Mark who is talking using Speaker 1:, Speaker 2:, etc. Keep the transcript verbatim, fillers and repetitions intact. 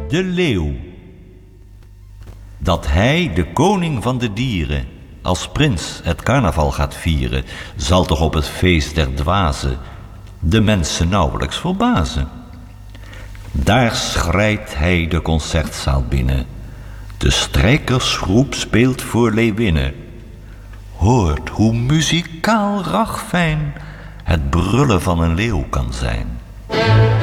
Speaker 1: de leeuw. Dat hij, de koning van de dieren, als prins het carnaval gaat vieren, zal toch op het feest der dwazen de mensen nauwelijks verbazen. Daar schrijdt hij de concertzaal binnen. De strijkersgroep speelt voor leeuwinnen. Hoort hoe muzikaal ragfijn het brullen van een leeuw kan zijn.